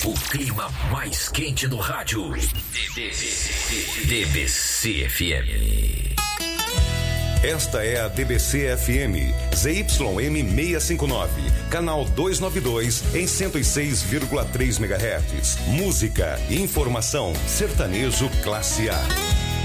O clima mais quente do rádio. DBC FM. Esta é a DBC FM, ZYM 659, canal 292 em 106,3 MHz. Música, informação, sertanejo classe A.